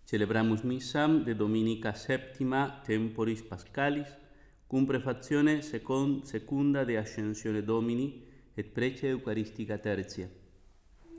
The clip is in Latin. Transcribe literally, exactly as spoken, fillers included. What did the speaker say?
Celebramus missam de dominica septima temporis Pascalis, cum prefazione second, secunda de Ascensione Domini et prece Eucharistica tertia.